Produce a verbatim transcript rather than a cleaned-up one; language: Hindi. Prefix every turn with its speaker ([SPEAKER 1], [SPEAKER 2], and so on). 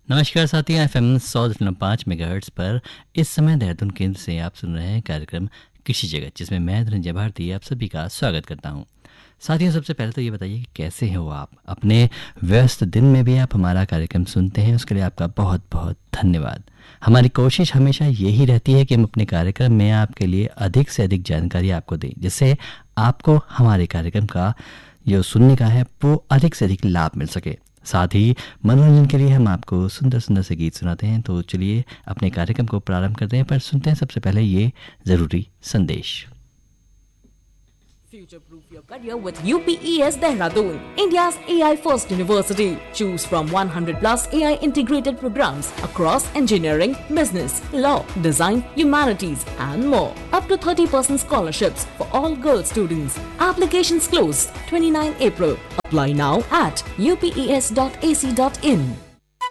[SPEAKER 1] नमस्कार साथियों, एफ एम सौ दशमलव पाँच मेगाहर्ट्ज़ पर इस समय देहरादून केंद्र से आप सुन रहे हैं कार्यक्रम कृषि जगत, जिसमें मैं धनंजय भारती आप सभी का स्वागत करता हूं। साथियों, सबसे पहले तो ये बताइए कि कैसे हो आप। अपने व्यस्त दिन में भी आप हमारा कार्यक्रम सुनते हैं, उसके लिए आपका बहुत बहुत धन्यवाद। हमारी कोशिश हमेशा यही रहती है कि हम अपने कार्यक्रम में आपके लिए अधिक से अधिक जानकारी आपको दें, जिससे आपको हमारे कार्यक्रम का जो सुनने का है वो अधिक से अधिक लाभ मिल सके। साथ ही मनोरंजन के लिए हम आपको सुंदर सुंदर से गीत सुनाते हैं। तो चलिए अपने कार्यक्रम को प्रारंभ करते हैं, पर सुनते हैं सबसे पहले ये ज़रूरी संदेश।
[SPEAKER 2] Future-proof your career with U P E S Dehradun, India's A I first university. Choose from one hundred plus A I integrated programs across engineering, business, law, design, humanities and more. Up to thirty percent scholarships for all girl students. Applications closed twenty-ninth April. Apply now at u p e s dot a c dot in.